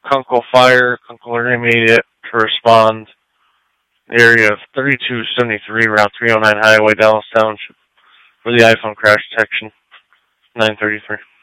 Kunkel Fire, Kunkel Intermediate to respond. Area of 3273, Route 309 Highway, Dallas Township, for the iPhone crash detection. 933.